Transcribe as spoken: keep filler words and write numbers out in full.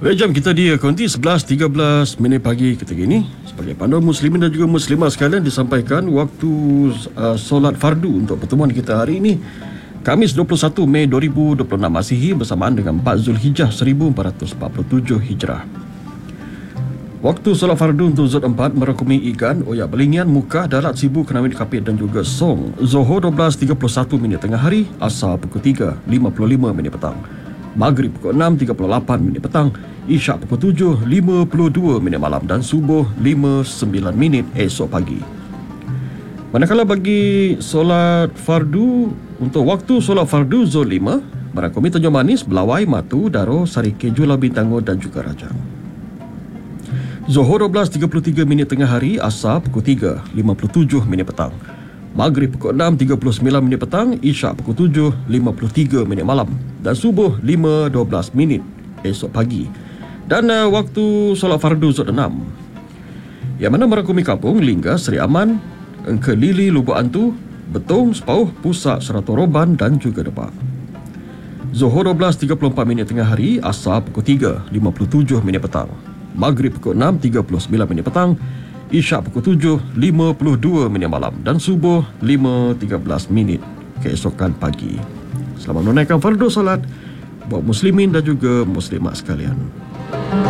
Baik, jam kita di konti sebelas tiga belas minit pagi ketika ini. Sebagai panduan muslimin dan juga muslimah sekalian, disampaikan waktu uh, solat fardu untuk pertemuan kita hari ini, Khamis dua puluh satu Mei dua ribu dua puluh enam Masihi, bersamaan dengan empat Zulhijjah seribu empat ratus empat puluh tujuh Hijrah. Waktu solat fardu untuk Zul empat merakumi igan, oyak belingian, muka, darat, sibu, kenamit, kapit dan juga song. Zohor dua belas tiga puluh satu minit tengah hari, Asar pukul tiga lima puluh lima minit petang. Maghrib pukul enam tiga puluh lapan minit petang, Isyak pukul tujuh lima puluh dua minit malam dan subuh lima sembilan minit esok pagi. Manakala bagi solat fardu, untuk waktu solat fardu Zul lima merakumi Tanjung Manis, Belawai, Matu, Daro, Sarike, Julah, Bintangor dan juga Rajang. Zohor dua belas tiga puluh tiga minit tengah hari, Asar pukul tiga lima puluh tujuh minit petang. Maghrib pukul enam tiga puluh sembilan minit petang, Isyak pukul tujuh lima puluh tiga minit malam dan subuh lima dua belas minit esok pagi. Dan uh, waktu solat fardu Zul enam, yang mana merakumi Kampung, Lingga, Seri Aman, Engke Lili, Lubuk Antu, Betong, Sepauh, Pusat, Seratus Roban dan juga Depak. Zohor dua belas tiga puluh empat minit tengah hari, Asar pukul tiga lima puluh tujuh minit petang. Maghrib pukul enam tiga puluh sembilan minit petang, Isyak pukul tujuh lima puluh dua minit malam dan subuh lima tiga belas minit keesokan pagi. Selamat menunaikan fardu salat buat muslimin dan juga muslimat sekalian.